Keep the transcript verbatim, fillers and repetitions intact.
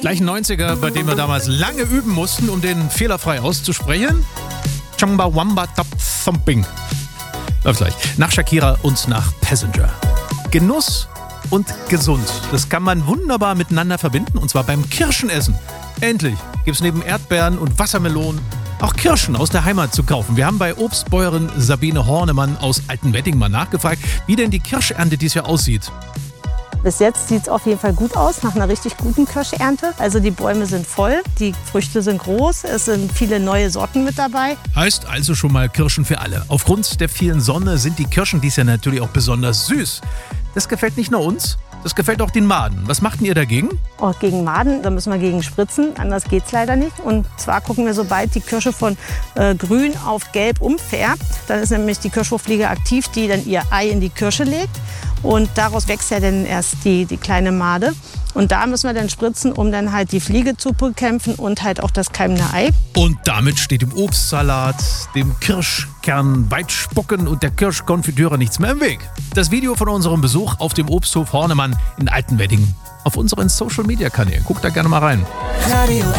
Gleich ein neunziger, bei dem wir damals lange üben mussten, um den fehlerfrei auszusprechen. Chamba Wamba Top Thumping. Läuft gleich. Nach Shakira und nach Passenger. Genuss und gesund. Das kann man wunderbar miteinander verbinden, und zwar beim Kirschenessen. Endlich gibt es neben Erdbeeren und Wassermelonen auch Kirschen aus der Heimat zu kaufen. Wir haben bei Obstbäuerin Sabine Hornemann aus Altenwedding mal nachgefragt, wie denn die Kirschernte dieses Jahr aussieht. Bis jetzt sieht es auf jeden Fall gut aus, nach einer richtig guten Kirschernte. Also die Bäume sind voll, die Früchte sind groß, es sind viele neue Sorten mit dabei. Heißt also schon mal Kirschen für alle. Aufgrund der vielen Sonne sind die Kirschen dies Jahr natürlich auch besonders süß. Das gefällt nicht nur uns, das gefällt auch den Maden. Was macht denn ihr dagegen? Oh, gegen Maden, da müssen wir gegen spritzen, anders geht es leider nicht. Und zwar gucken wir, sobald die Kirsche von äh, grün auf gelb umfärbt, dann ist nämlich die Kirschwurffliege aktiv, die dann ihr Ei in die Kirsche legt. Und daraus wächst ja dann erst die, die kleine Made. Und da müssen wir dann spritzen, um dann halt die Fliege zu bekämpfen und halt auch das keimende Ei. Und damit steht dem Obstsalat, dem Kirschkern, Weitspucken und der Kirschkonfitüre nichts mehr im Weg. Das Video von unserem Besuch auf dem Obsthof Hornemann in Altenwedding auf unseren Social-Media-Kanälen. Guckt da gerne mal rein.